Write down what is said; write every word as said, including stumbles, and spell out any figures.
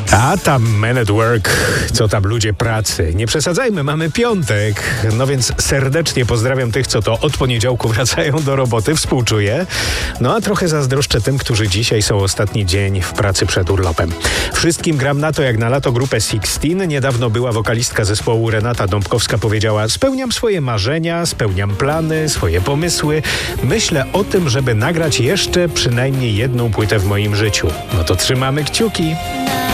A tam men at work, co tam ludzie pracy. Nie przesadzajmy, mamy piątek. No więc serdecznie pozdrawiam tych, co to od poniedziałku wracają do roboty, współczuję. No a trochę zazdroszczę tym, którzy dzisiaj są ostatni dzień w pracy przed urlopem. Wszystkim gram na to jak na lato grupę Sixteen. Niedawno była wokalistka zespołu Renata Dąbkowska, powiedziała: spełniam swoje marzenia, spełniam plany, swoje pomysły. Myślę o tym, żeby nagrać jeszcze przynajmniej jedną płytę w moim życiu. No to trzymamy kciuki.